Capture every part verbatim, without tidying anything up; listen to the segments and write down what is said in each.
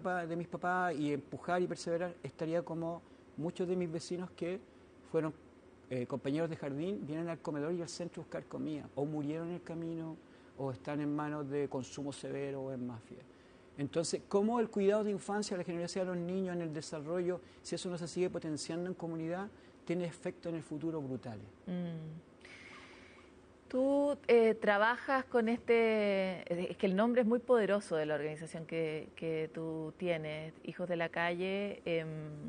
papá, de mis papás y empujar y perseverar, estaría como muchos de mis vecinos que fueron eh, compañeros de jardín, vienen al comedor y al centro a buscar comida, o murieron en el camino, o están en manos de consumo severo o en mafia. Entonces, ¿cómo el cuidado de infancia, la generosidad de los niños en el desarrollo, si eso no se sigue potenciando en comunidad, tiene efectos en el futuro brutales? Mm. Tú eh, trabajas con este, es que el nombre es muy poderoso de la organización que, que tú tienes, Hijos de la Calle. Eh,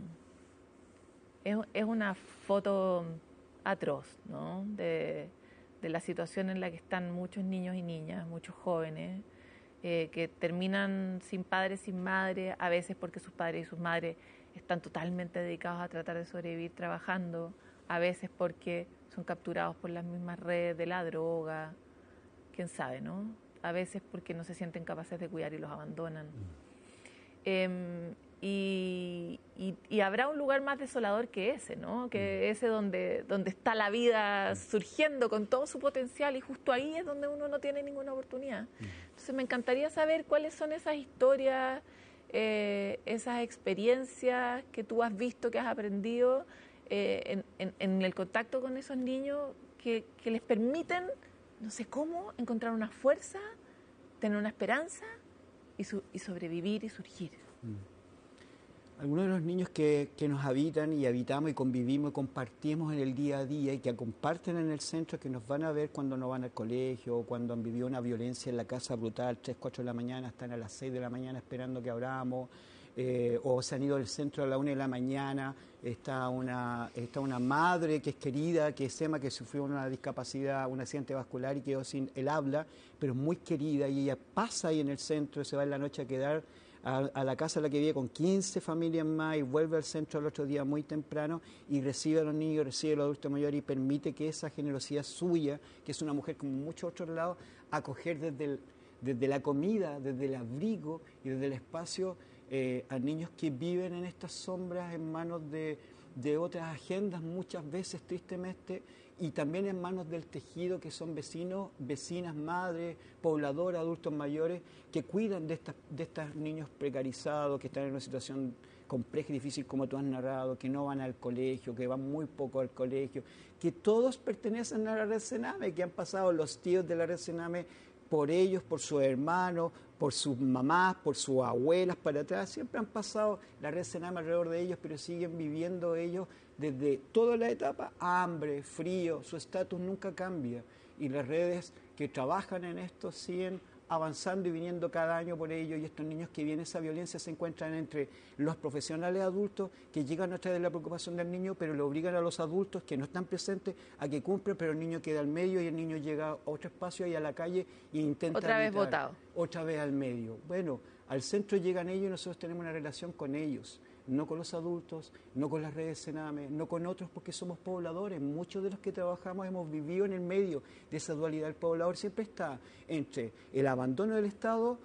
es, es una foto atroz, ¿no? De, de la situación en la que están muchos niños y niñas, muchos jóvenes, eh, que terminan sin padres, sin madre, a veces porque sus padres y sus madres están totalmente dedicados a tratar de sobrevivir trabajando, a veces porque son capturados por las mismas redes de la droga, quién sabe, ¿no? A veces porque no se sienten capaces de cuidar y los abandonan. Mm. Eh, y, y, y habrá un lugar más desolador que ese, ¿no? Que mm. ese donde, donde está la vida surgiendo con todo su potencial y justo ahí es donde uno no tiene ninguna oportunidad. Mm. Entonces me encantaría saber cuáles son esas historias, eh, esas experiencias que tú has visto, que has aprendido, Eh, en, en, en el contacto con esos niños que, que les permiten, no sé cómo, encontrar una fuerza, tener una esperanza y, su, y sobrevivir y surgir. Mm. Algunos de los niños que, que nos habitan y habitamos y convivimos y compartimos en el día a día y que comparten en el centro, que nos van a ver cuando no van al colegio o cuando han vivido una violencia en la casa brutal, tres, cuatro de la mañana, están a las seis de la mañana esperando que abramos. Eh, o se han ido del centro a la una de la mañana, está una, está una madre que es querida, que es Sema, que sufrió una discapacidad, un accidente vascular y quedó sin el habla, pero muy querida, y ella pasa ahí en el centro, se va en la noche a quedar a, a la casa a la que vive con quince familias más y vuelve al centro al otro día muy temprano y recibe a los niños, recibe a los adultos mayores y permite que esa generosidad suya, que es una mujer como muchos otros lados, acoger desde, el, desde la comida, desde el abrigo y desde el espacio, Eh, a niños que viven en estas sombras en manos de, de otras agendas, muchas veces tristemente, y también en manos del tejido que son vecinos, vecinas, madres, pobladoras, adultos mayores, que cuidan de estas, de estos niños precarizados, que están en una situación compleja y difícil como tú has narrado, que no van al colegio, que van muy poco al colegio, que todos pertenecen a la red Sename, que han pasado los tíos de la red Sename por ellos, por sus hermanos, por sus mamás, por sus abuelas para atrás, siempre han pasado la red Sename alrededor de ellos, pero siguen viviendo ellos desde toda la etapa, hambre, frío, su estatus nunca cambia. Y las redes que trabajan en esto siguen avanzando y viniendo cada año por ello, y estos niños que vienen esa violencia se encuentran entre los profesionales adultos que llegan a través de la preocupación del niño, pero le obligan a los adultos que no están presentes a que cumplan, pero el niño queda al medio y el niño llega a otro espacio y a la calle e intenta otra vez evitar, votado, otra vez al medio. Bueno, al centro llegan ellos y nosotros tenemos una relación con ellos, no con los adultos, no con las redes Sename, no con otros, porque somos pobladores. Muchos de los que trabajamos hemos vivido en el medio de esa dualidad. El poblador siempre está entre el abandono del Estado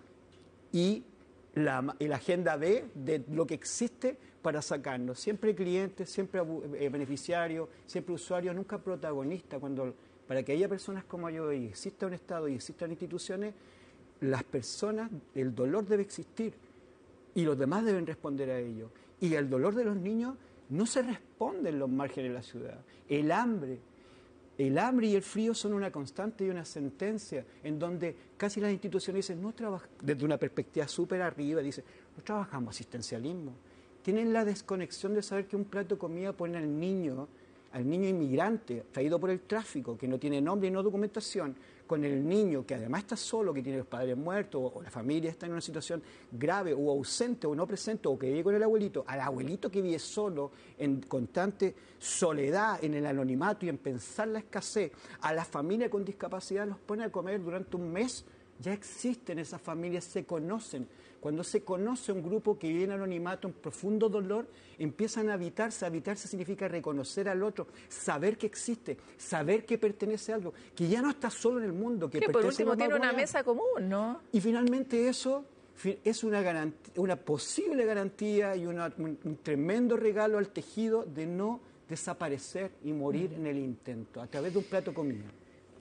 y la, y la agenda B de lo que existe para sacarnos. Siempre clientes, siempre eh, beneficiarios, siempre usuarios, nunca protagonistas. Cuando, para que haya personas como yo y exista un Estado y existan instituciones, las personas, el dolor debe existir y los demás deben responder a ello. Y el dolor de los niños no se responde en los márgenes de la ciudad. El hambre, el hambre y el frío son una constante y una sentencia en donde casi las instituciones dicen, no trabaja, desde una perspectiva súper arriba, dicen, no trabajamos asistencialismo. Tienen la desconexión de saber que un plato de comida pone al niño, al niño inmigrante, traído por el tráfico, que no tiene nombre y no documentación, con el niño que además está solo, que tiene los padres muertos, o, o la familia está en una situación grave, o ausente, o no presente, o que vive con el abuelito, al abuelito que vive solo, en constante soledad, en el anonimato y en pensar la escasez, a la familia con discapacidad los pone a comer durante un mes. Ya existen esas familias, se conocen. Cuando se conoce un grupo que vive en anonimato, en profundo dolor, empiezan a habitarse. Habitarse significa reconocer al otro, saber que existe, saber que pertenece a algo, que ya no está solo en el mundo, que, que pertenece por último a tiene una mesa común, ¿no? Y finalmente eso es una, garantía, una posible garantía y una, un, un tremendo regalo al tejido de no desaparecer y morir mm. en el intento, a través de un plato de comida.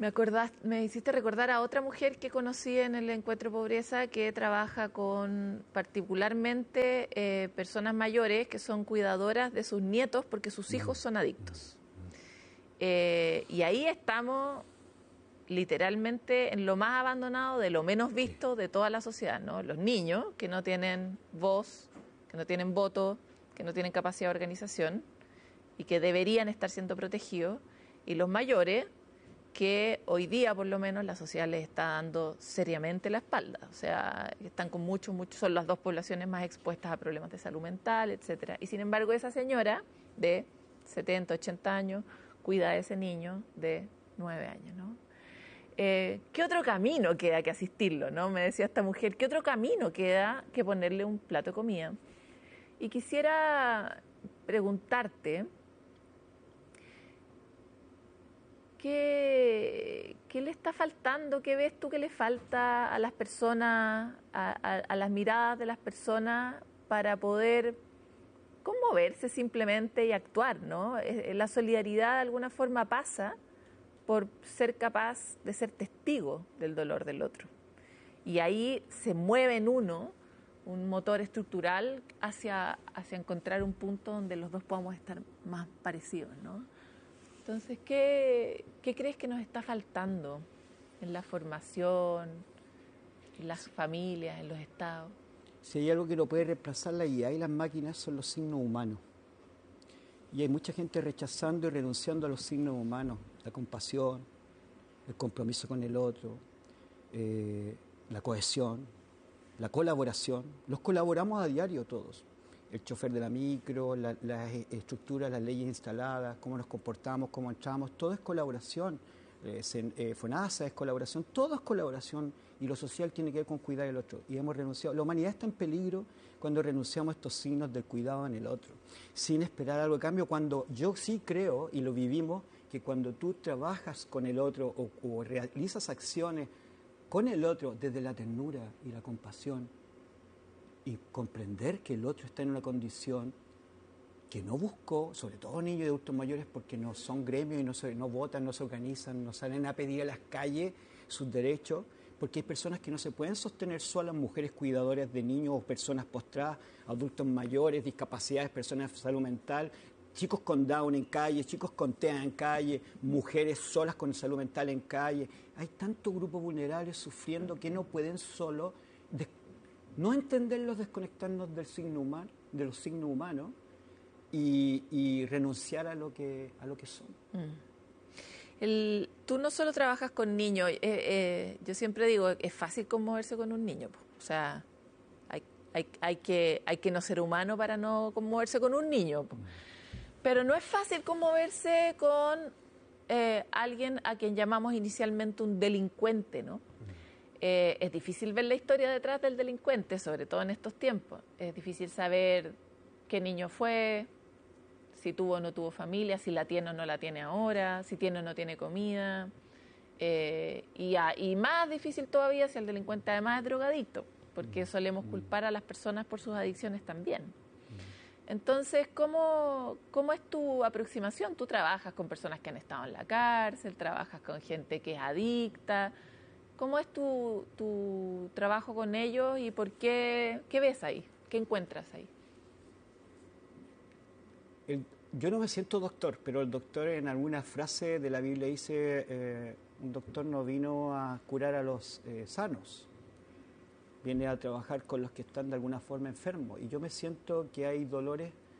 Me acordás, me hiciste recordar a otra mujer que conocí en el Encuentro Pobreza que trabaja con particularmente eh, personas mayores que son cuidadoras de sus nietos porque sus hijos son adictos. Eh, y ahí estamos literalmente en lo más abandonado, de lo menos visto de toda la sociedad, ¿no? Los niños que no tienen voz, que no tienen voto, que no tienen capacidad de organización y que deberían estar siendo protegidos, y los mayores que hoy día por lo menos la sociedad les está dando seriamente la espalda, o sea, están con mucho, mucho, son las dos poblaciones más expuestas a problemas de salud mental, etcétera. Y sin embargo esa señora de setenta, ochenta años cuida a ese niño de nueve años, ¿no? Eh, ¿Qué otro camino queda que asistirlo, no? Me decía esta mujer, ¿qué otro camino queda que ponerle un plato de comida? Y quisiera preguntarte, ¿Qué, ¿qué le está faltando? ¿Qué ves tú que le falta a las personas, a, a, a las miradas de las personas para poder conmoverse simplemente y actuar, ¿no? La solidaridad de alguna forma pasa por ser capaz de ser testigo del dolor del otro. Y ahí se mueve en uno un motor estructural hacia, hacia encontrar un punto donde los dos podamos estar más parecidos, ¿no? Entonces, ¿qué, ¿qué crees que nos está faltando en la formación, en las familias, en los estados? Si hay algo que no puede reemplazar la I A y las máquinas son los signos humanos. Y hay mucha gente rechazando y renunciando a los signos humanos, la compasión, el compromiso con el otro, eh, la cohesión, la colaboración. Los colaboramos a diario todos. El chofer de la micro, la, las estructuras, las leyes instaladas, cómo nos comportamos, cómo entramos, todo es colaboración. Eh, eh, FONASA es colaboración, todo es colaboración, y lo social tiene que ver con cuidar el otro. Y hemos renunciado. La humanidad está en peligro cuando renunciamos a estos signos del cuidado en el otro, sin esperar algo de cambio, cuando yo sí creo, y lo vivimos, que cuando tú trabajas con el otro o, o realizas acciones con el otro desde la ternura y la compasión, y comprender que el otro está en una condición que no buscó, sobre todo niños y adultos mayores, porque no son gremios y no, se, no votan, no se organizan, no salen a pedir a las calles sus derechos, porque hay personas que no se pueden sostener solas, mujeres cuidadoras de niños o personas postradas, adultos mayores, discapacidades, personas de salud mental, chicos con Down en calle, chicos con T E A en calle, mujeres solas con salud mental en calle. Hay tantos grupos vulnerables sufriendo que no pueden solo no entenderlos, desconectarnos del signo humano, de los signos humanos y, y renunciar a lo que a lo que son. Mm. El, tú no solo trabajas con niños, eh, eh, yo siempre digo, es fácil conmoverse con un niño, o sea, hay, hay, hay, que, hay que no ser humano para no conmoverse con un niño, pero no es fácil conmoverse con eh, alguien a quien llamamos inicialmente un delincuente, ¿no? Eh, es difícil ver la historia detrás del delincuente, sobre todo en estos tiempos. Es difícil saber qué niño fue, si tuvo o no tuvo familia, si la tiene o no la tiene ahora, si tiene o no tiene comida. Eh, y, a, y más difícil todavía si el delincuente además es drogadicto, porque solemos culpar a las personas por sus adicciones también. Entonces, ¿cómo, ¿cómo es tu aproximación? Tú trabajas con personas que han estado en la cárcel, trabajas con gente que es adicta. ¿Cómo es tu, tu trabajo con ellos y por qué, qué ves ahí? ¿Qué encuentras ahí? El, yo no me siento doctor, pero el doctor en alguna frase de la Biblia dice, eh, un doctor no vino a curar a los eh, sanos, viene a trabajar con los que están de alguna forma enfermos. Y yo me siento que hay dolores